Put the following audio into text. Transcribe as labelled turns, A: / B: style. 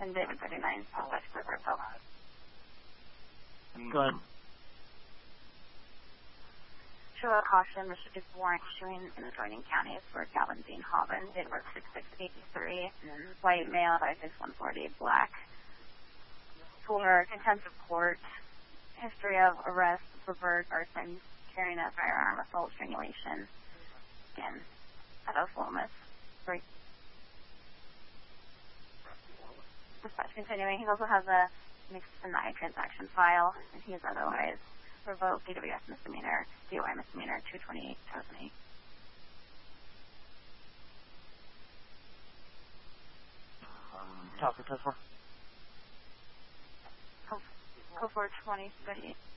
A: 10 David 39, Southwest Riverville.
B: Go ahead.
A: Show a caution, restricted warrant issuing in adjoining counties for Calvin Dean Hobbin, date of birth 6/6/83, white male, 5'6", 140, black. For contempt of court, history of arrest, pervert, arson, carrying a firearm, assault, strangulation, and Lomas. Dispatch continuing. He also has a mixed deny transaction file, and he is otherwise revoked DWS misdemeanor, DOI misdemeanor 228-2008.
B: Talk for test for.
A: Go for 2038.